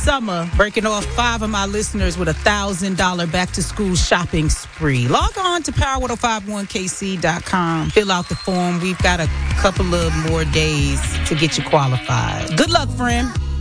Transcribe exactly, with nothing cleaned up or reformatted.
summer, breaking off five of my listeners with a one thousand dollars back-to-school shopping spree. Log on to power one oh five one k c dot com. Fill out the form. We've got a couple of more days to get you qualified. Good luck, friend.